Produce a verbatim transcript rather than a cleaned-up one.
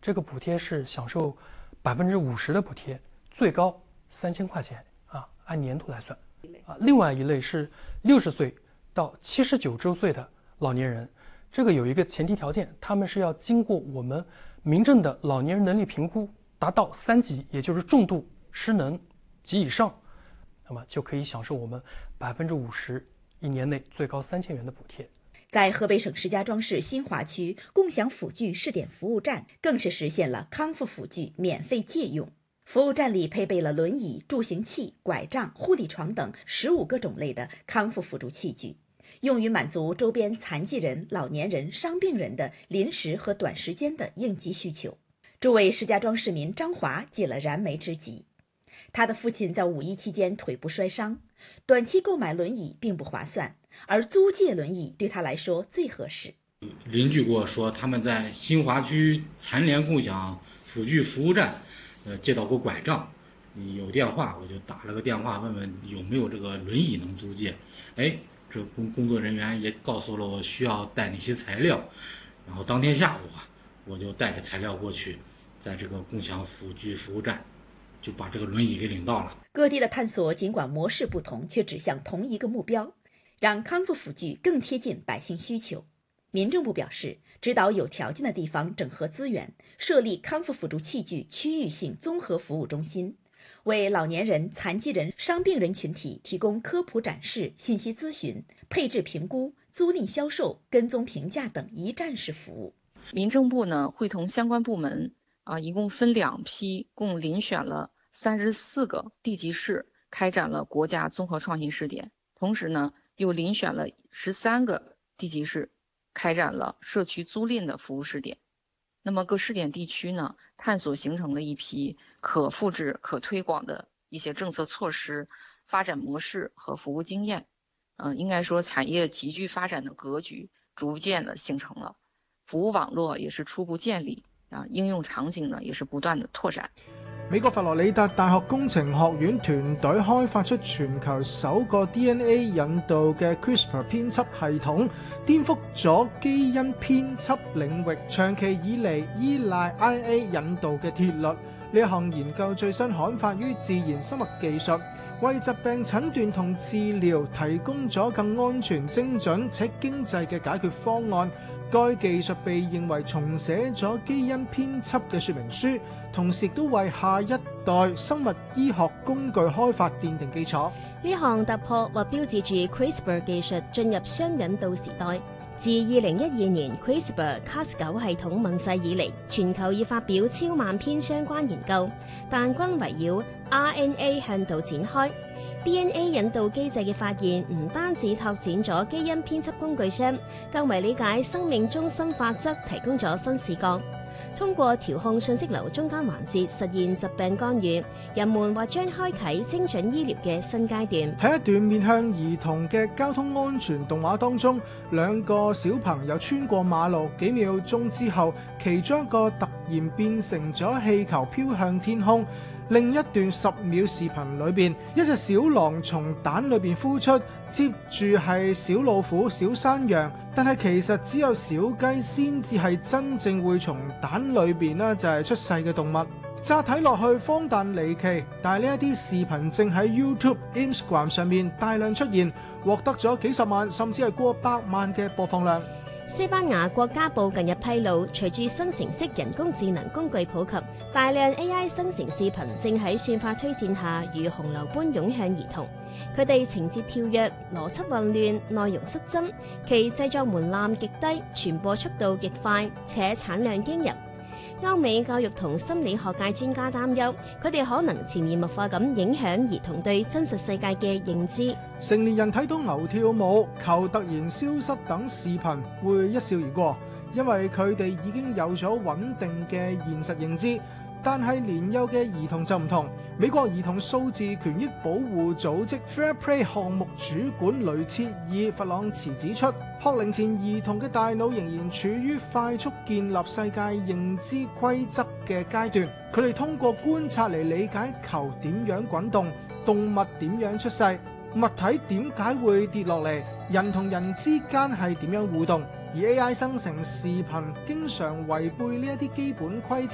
这个补贴是享受百分之五十的补贴，最高三千块钱啊，按年度来算啊。另外一类是六十岁到七十九周岁的老年人，这个有一个前提条件，他们是要经过我们民政的老年人能力评估，达到三级，也就是重度失能及以上，那么就可以享受我们百分之五十一年内最高三千元的补贴。 在河北省石家庄市新华区共享辅具试点服务站，更是实现了康复辅具免费借用。服务站里配备了轮椅、助行器、拐杖、护理床等十五个种类的康复辅助器具，用于满足周边残疾人、老年人、伤病人的临时和短时间的应急需求。助为石家庄市民张华解了燃眉之急。他的父亲在五一期间腿部摔伤，短期购买轮椅并不划算，而租借轮椅对他来说最合适。 邻居跟我说，他们在新华区残联共享辅具服务站，呃，借到过拐杖，有电话，我就打了个电话问问有没有这个轮椅能租借。哎，这工工作人员也告诉了我需要带哪些材料，然后当天下午啊，我就带着材料过去，在这个共享辅具服务站，就把这个轮椅给领到了。 各地的探索尽管模式不同，却指向同一个目标，让康复辅具更贴近百姓需求。民政部表示，指导有条件的地方整合资源，设立康复辅助器具区域性综合服务中心，为老年人、残疾人、伤病人群体提供科普展示、信息咨询、配置评估、租赁销售、跟踪评价等一站式服务。 民政部呢，会同相关部门啊，一共分两批，共遴选了三十四个地级市，开展了国家综合创新试点。同时呢，又遴选了十三个地级市，开展了社区租赁的服务试点。那么各试点地区呢，探索形成了一批可复制、可推广的一些政策措施、发展模式和服务经验。嗯、呃，应该说产业急剧发展的格局逐渐的形成了，服务网络也是初步建立啊，应用场景呢也是不断的拓展。 美國佛羅里達大學工程學院團隊開發出全球首個 D N A 引導嘅 CRISPR 編輯系統，顛覆咗基因編輯領域長期以嚟依賴 R N A 引導嘅鐵律。呢一項研究最新刊發於《自然生物技術》，為疾病診斷同治療提供咗更安全、精準且經濟嘅解決方案。該技術被認為重寫咗基因編輯嘅說明書，同時亦都為下一代生物醫學工具開發奠定基礎。 呢項突破或標誌住 CRISPR 技術進入雙引導時代。自二零一二年 CRISPR Cas 九系統問世以嚟，全球已發表超萬篇相關研究，但均圍繞 R N A 向導展開。D N A 引導機制嘅發現唔單止拓展咗基因編輯工具箱，更為理解生命中心法則提供咗新視角。通過調控信息流中間環節實現疾病干預，人們或將開啟精準醫療嘅新階段。 喺一段面向兒童嘅交通安全動畫當中，兩個小朋友穿過馬路，幾秒鐘之後，其中一個突然變成咗氣球飄向天空。另一段十秒視頻裏邊，一隻小狼從蛋裏邊孵出，接住係小老虎、小山羊，但係其實只有小雞先至係真正會從蛋裏邊呢就係出世嘅動物。乍睇落去荒誕離奇，但係呢一啲視頻正喺 YouTube、Instagram 上面大量出現，獲得咗幾十萬甚至係過百萬嘅播放量。 西班牙國家報近日披露，隨住生成式人工智能工具普及，大量 A I 生成視頻正喺算法推薦下如洪流般湧向兒童。佢哋情節跳躍、邏輯混亂、內容失真，其製作門檻極低，傳播速度極快，且產量驚人。歐美教育同心理學界專家擔憂，佢哋可能潛移默化咁影響兒童對真實世界嘅認知。 成年人睇到牛跳舞、球突然消失等視頻會一笑而過，因為佢哋已經有咗穩定嘅現實認知。但係年幼嘅兒童就唔同。美國兒童數字權益保護組織 Fair Play 項目主管雷切爾弗朗茨指出，學齡前兒童嘅大腦仍然處於快速建立世界認知規則嘅階段。佢哋通過觀察嚟理解球點樣滾動、動物點樣出世、物體點解會跌落嚟、人同人之間係點樣互動。而 A I 生成視頻經常違背呢一啲基本規則。